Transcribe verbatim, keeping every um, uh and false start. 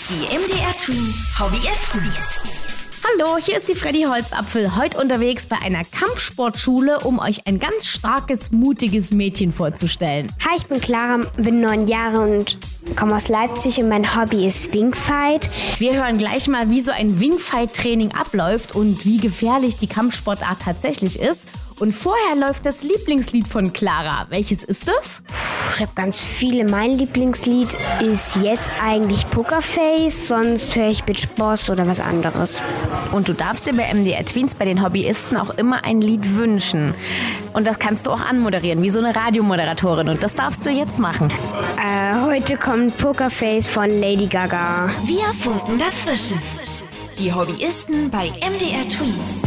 Die M D R Tweens Hobbyisten. Hallo, hier ist die Freddy Holzapfel, heute unterwegs bei einer Kampfsportschule, um euch ein ganz starkes, mutiges Mädchen vorzustellen. Hi, ich bin Clara, bin neun Jahre und komme aus Leipzig und mein Hobby ist Wingfight. Wir hören gleich mal, wie so ein Wingfight-Training abläuft und wie gefährlich die Kampfsportart tatsächlich ist. Und vorher läuft das Lieblingslied von Clara. Welches ist das? Ich habe ganz viele. Mein Lieblingslied ist jetzt eigentlich Pokerface, sonst höre ich Bitch Boss oder was anderes. Und du darfst dir bei M D R Tweens, bei den Hobbyisten, auch immer ein Lied wünschen. Und das kannst du auch anmoderieren, wie so eine Radiomoderatorin. Und das darfst du jetzt machen. Äh, heute kommt Pokerface von Lady Gaga. Wir funken dazwischen. Die Hobbyisten bei M D R Tweens.